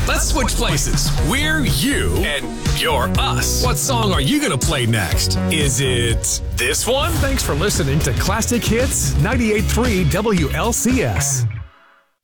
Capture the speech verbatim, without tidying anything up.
Let's switch places. We're you and you're us. What song are you going to play next? Is it this one? Thanks for listening to Classic Hits ninety-eight point three W L C S.